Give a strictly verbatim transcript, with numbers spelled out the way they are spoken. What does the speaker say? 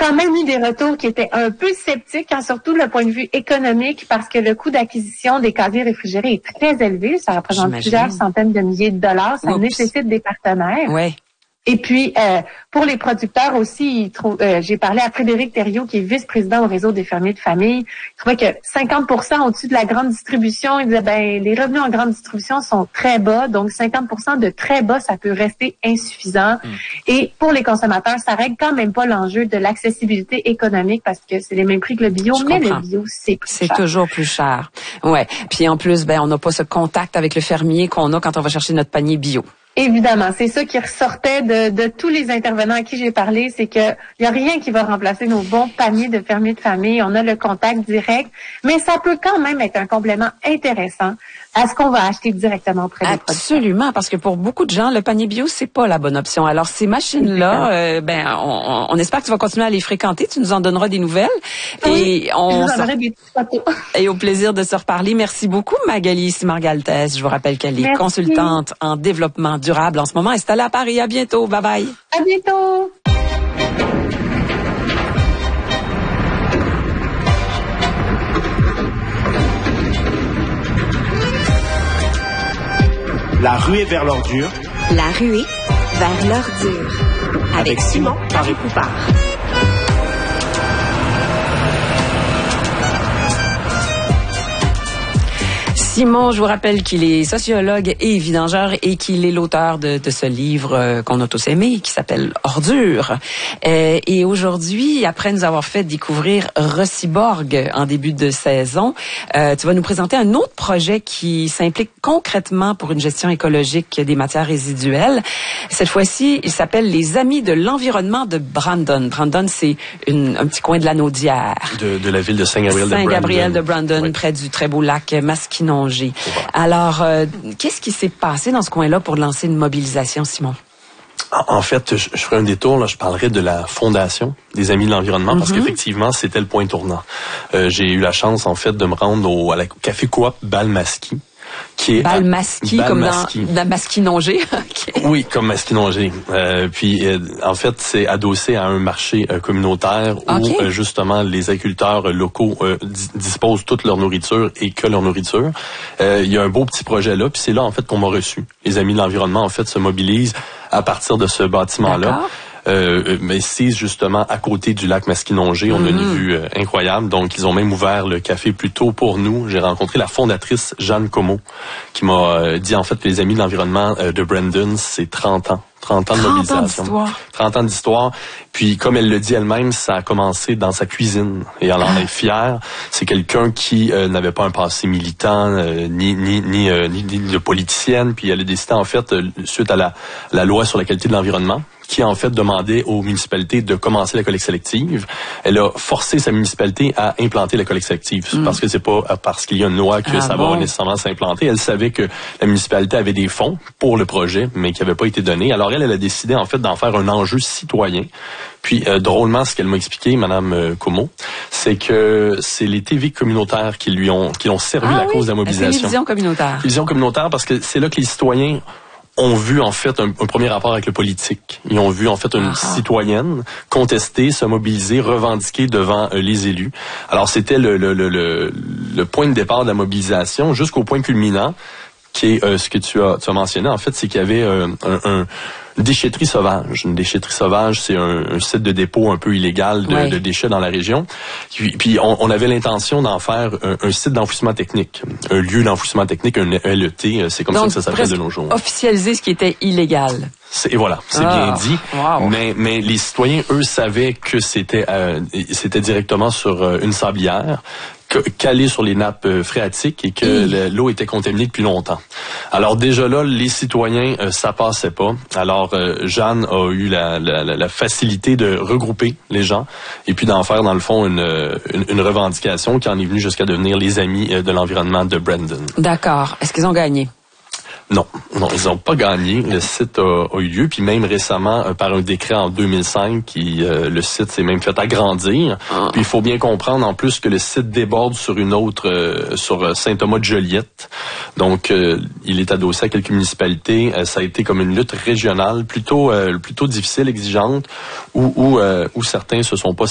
quand même eu des retours qui étaient un peu sceptiques, hein, surtout le point de vue économique, parce que le coût d'acquisition des casiers réfrigérés est très élevé. Ça représente J'imagine. plusieurs centaines de milliers de dollars. Ça Oups. nécessite des partenaires. Ouais. Et puis, euh, pour les producteurs aussi, ils trouvent, euh, j'ai parlé à Frédéric Thériault, qui est vice-président au réseau des fermiers de famille. Il trouvait que cinquante pour cent au-dessus de la grande distribution, il disait, ben, les revenus en grande distribution sont très bas, donc cinquante pour cent de très bas, ça peut rester insuffisant. Mm. Et pour les consommateurs, ça règle quand même pas l'enjeu de l'accessibilité économique, parce que c'est les mêmes prix que le bio, Je mais comprends. le bio, c'est plus C'est cher. toujours plus cher. Ouais. Puis en plus, ben, on n'a pas ce contact avec le fermier qu'on a quand on va chercher notre panier bio. Évidemment, c'est ça qui ressortait de, de tous les intervenants à qui j'ai parlé, c'est que il y a rien qui va remplacer nos bons paniers de fermiers de famille. On a le contact direct, mais ça peut quand même être un complément intéressant à ce qu'on va acheter directement auprès des producteurs. Absolument, parce que pour beaucoup de gens, le panier bio, c'est pas la bonne option. Alors ces machines-là, euh, ben, on, on espère que tu vas continuer à les fréquenter. Tu nous en donneras des nouvelles. Oui, et on je vous enverrai des petites photos. Et au plaisir de se reparler. Merci beaucoup, Magali Simargaltès. Je vous rappelle qu'elle est Merci. consultante en développement durable en ce moment, installée à Paris. À bientôt. Bye bye. À bientôt. La ruée vers l'ordure. La ruée vers l'ordure. Avec, Avec Simon Paré-Poupard. Simon, je vous rappelle qu'il est sociologue et vidangeur et qu'il est l'auteur de, de ce livre euh, qu'on a tous aimé, qui s'appelle Ordure. Euh, et aujourd'hui, après nous avoir fait découvrir Reciborg en début de saison, euh, tu vas nous présenter un autre projet qui s'implique concrètement pour une gestion écologique des matières résiduelles. Cette fois-ci, il s'appelle Les Amis de l'environnement de Brandon. Brandon, c'est une, un petit coin de la Naudière. De, de la ville de Saint-Gabriel de Brandon. Saint-Gabriel de Brandon, oui. Près du très beau lac Masquinongé. Alors, euh, qu'est-ce qui s'est passé dans ce coin-là pour lancer une mobilisation, Simon? En fait, je, je ferai un détour, là, je parlerai de la fondation des Amis de l'environnement, mm-hmm. parce qu'effectivement, c'était le point tournant. Euh, j'ai eu la chance, en fait, de me rendre au, à la Café Coop Balmasquis, qui est Balmasquis, comme dans, dans Masquinongé. Okay. Oui, comme Masquinongé. Euh, puis, euh, en fait, c'est adossé à un marché euh, communautaire où, okay. euh, justement, les agriculteurs euh, locaux euh, di- disposent toute leur nourriture et que leur nourriture. Euh, il y a un beau petit projet là, puis c'est là, en fait, qu'on m'a reçu. Les Amis de l'environnement, en fait, se mobilisent à partir de ce bâtiment-là. D'accord. Euh, mais c'est justement à côté du lac Masquinongé. Mm-hmm. On a une vue euh, incroyable. Donc, ils ont même ouvert le café plus tôt pour nous. J'ai rencontré la fondatrice, Jeanne Como, qui m'a euh, dit, en fait, que les Amis de l'environnement euh, de Brandon, c'est trente ans. trente ans de mobilisation. trente ans d'histoire. trente ans d'histoire. Puis, comme elle le dit elle-même, ça a commencé dans sa cuisine. Et elle en est fière. C'est quelqu'un qui euh, n'avait pas un passé militant, euh, ni, ni, ni, euh, ni, ni de politicienne. Puis, elle a décidé, en fait, euh, suite à la, la loi sur la qualité de l'environnement, qui a en fait demandé aux municipalités de commencer la collecte sélective. Elle a forcé sa municipalité à implanter la collecte sélective. Mm. Parce que c'est pas parce qu'il y a une loi que ah ça bon? va nécessairement s'implanter. Elle savait que la municipalité avait des fonds pour le projet, mais qui n'avaient pas été donnés. Alors elle, elle a décidé en fait d'en faire un enjeu citoyen. Puis euh, drôlement, ce qu'elle m'a expliqué, Madame euh, Como, c'est que c'est les T V communautaires qui lui ont qui ont servi ah la oui? cause de la mobilisation. C'est les visions communautaires. Les visions communautaires, parce que c'est là que les citoyens ont vu en fait un, un premier rapport avec le politique. Ils ont vu en fait une ah. citoyenne contester, se mobiliser, revendiquer devant euh, les élus. Alors c'était le, le, le, le, le point de départ de la mobilisation jusqu'au point culminant, qui est euh, ce que tu as, tu as mentionné. En fait, c'est qu'il y avait euh, un, un déchetterie sauvage. Une déchetterie sauvage, c'est un, un site de dépôt un peu illégal de, ouais. de déchets dans la région. Puis, puis on, on avait l'intention d'en faire un, un site d'enfouissement technique, un lieu d'enfouissement technique, un L E T. C'est comme Donc, ça que ça s'appelle de nos jours. Officialiser ce qui était illégal. C'est, et voilà, c'est ah, bien dit. Wow. Mais, mais les citoyens, eux, savaient que c'était, euh, c'était directement sur euh, une sablière, calé sur les nappes euh, phréatiques et que mmh. l'eau était contaminée depuis longtemps. Alors déjà là, les citoyens, euh, ça passait pas. Alors euh, Jeanne a eu la, la, la facilité de regrouper les gens et puis d'en faire dans le fond une, une, une revendication qui en est venue jusqu'à devenir les Amis de l'environnement de Brandon. D'accord. Est-ce qu'ils ont gagné? Non, non, ils n'ont pas gagné. Le site a, a eu lieu, puis même récemment, euh, par un décret en deux mille cinq, qui euh, le site s'est même fait agrandir. Ah. Puis il faut bien comprendre en plus que le site déborde sur une autre, euh, sur Saint-Thomas-de-Joliette. Donc, euh, il est adossé à quelques municipalités. Euh, ça a été comme une lutte régionale, plutôt, euh, plutôt difficile, exigeante, où, où, euh, où certains se sont pas